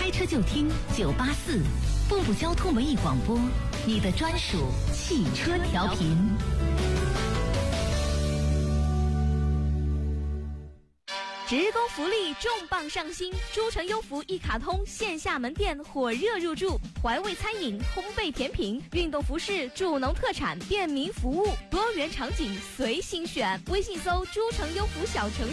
开车就听984，步步交通文艺广播，你的专属汽车调频。 职工福利重磅上新，诸城优福一卡通线下门店火热入驻，怀味餐饮、烘焙甜品、运动服饰、助农特产、便民服务，多元场景随心选。微信搜诸城优福小程序。